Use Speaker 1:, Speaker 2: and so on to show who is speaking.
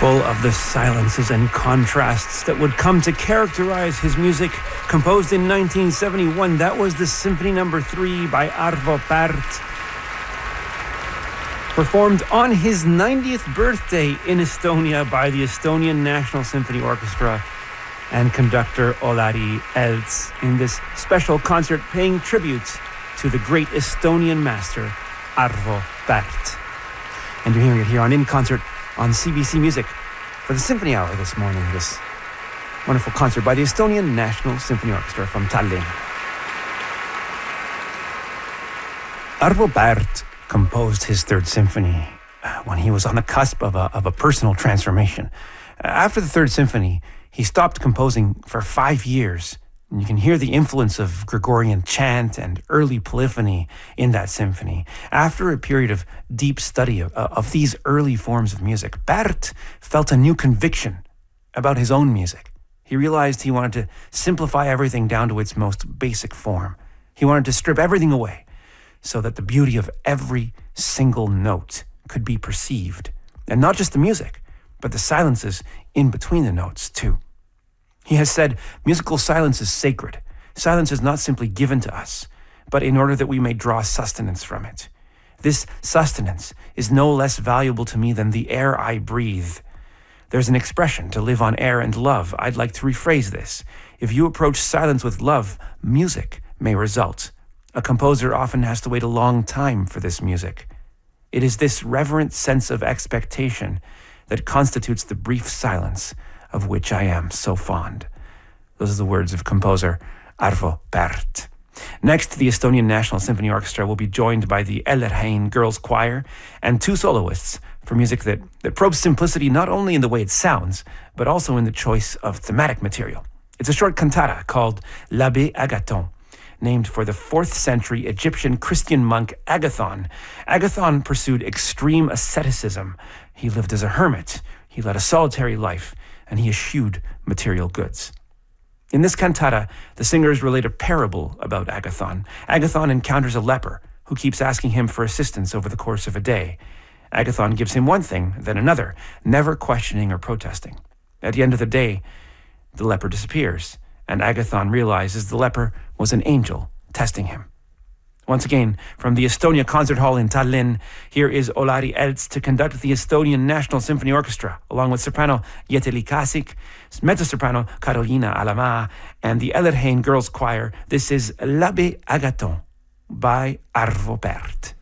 Speaker 1: Full of the silences and contrasts that would come to characterize his music, composed in 1971, that was the Symphony No. 3 by Arvo Pärt, performed on his 90th birthday in Estonia by the Estonian National Symphony Orchestra and conductor Olari Elts in this special concert paying tribute to the great Estonian master Arvo Pärt. And you're hearing it here on In Concert on CBC Music for the Symphony Hour this morning, this wonderful concert by the Estonian National Symphony Orchestra from Tallinn. Arvo Pärt composed his Third Symphony when he was on the cusp of a personal transformation. After the Third Symphony, he stopped composing for 5 years. And you can hear the influence of Gregorian chant and early polyphony in that symphony. After a period of deep study of these early forms of music, Pärt felt a new conviction about his own music. He realized he wanted to simplify everything down to its most basic form. He wanted to strip everything away so that the beauty of every single note could be perceived. And not just the music, but the silences in between the notes too. He has said, musical silence is sacred. Silence is not simply given to us, but in order that we may draw sustenance from it. This sustenance is no less valuable to me than the air I breathe. There's an expression, to live on air and love. I'd like to rephrase this. If you approach silence with love, music may result. A composer often has to wait a long time for this music. It is this reverent sense of expectation that constitutes the brief silence of which I am so fond. Those are the words of composer Arvo Pärt. Next, the Estonian National Symphony Orchestra will be joined by the Ellerhein Girls Choir and 2 soloists for music that probes simplicity not only in the way it sounds, but also in the choice of thematic material. It's a short cantata called L'Abbé Agathon, named for the 4th century Egyptian Christian monk Agathon. Agathon pursued extreme asceticism. He lived as a hermit. He led a solitary life, and he eschewed material goods. In this cantata, the singers relate a parable about Agathon. Agathon encounters a leper who keeps asking him for assistance over the course of a day. Agathon gives him one thing, then another, never questioning or protesting. At the end of the day, the leper disappears, and Agathon realizes the leper was an angel testing him. Once again, from the Estonia Concert Hall in Tallinn, here is Olari Elts to conduct the Estonian National Symphony Orchestra, along with soprano Jeteli Kasik, mezzo-soprano Carolina Alamaa, and the Ellerhein Girls Choir. This is L'Abbé Agathon by Arvo Pärt.